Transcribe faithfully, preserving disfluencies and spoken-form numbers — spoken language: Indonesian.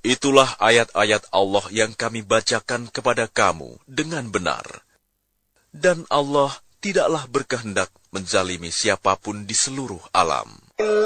Itulah ayat-ayat Allah yang kami bacakan kepada kamu dengan benar. Dan Allah tidaklah berkehendak menzalimi siapapun di seluruh alam.